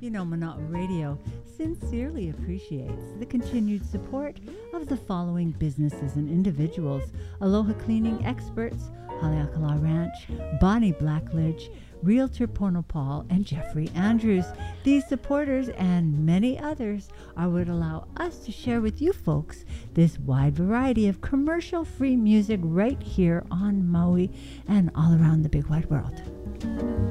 Manat Radio sincerely appreciates the continued support of the following businesses and individuals: Aloha Cleaning Experts, Haleakala Ranch, Bonnie Blackledge, Realtor Pono Paul, and Jeffrey Andrews. These supporters and many others are what allow us to share with you folks this wide variety of commercial-free music right here on Maui and all around the big wide world.